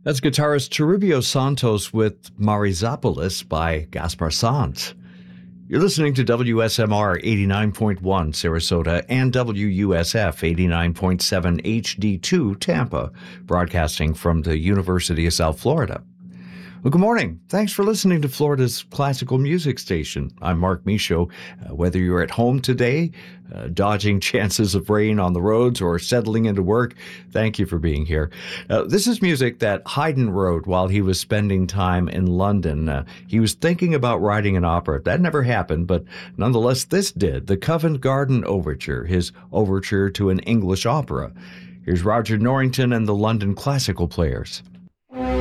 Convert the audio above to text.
That's guitarist Toribio Santos with Marizopolis by Gaspar Sant. You're listening to WSMR 89.1 Sarasota and WUSF 89.7 HD2 Tampa, broadcasting from the University of South Florida. Well, good morning. Thanks for listening to Florida's classical music station. I'm Mark Michaud. Whether you're at home today, dodging chances of rain on the roads, or settling into work, thank you for being here. This is music that Haydn wrote while he was spending time in London. He was thinking about writing an opera. That never happened, but nonetheless, this did. The Covent Garden Overture, his overture to an English opera. Here's Roger Norrington and the London Classical Players.